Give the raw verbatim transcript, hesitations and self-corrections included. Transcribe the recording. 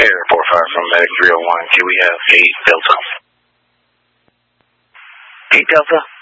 Air four five from Medic three oh one. Can we have eight Delta? eight Delta?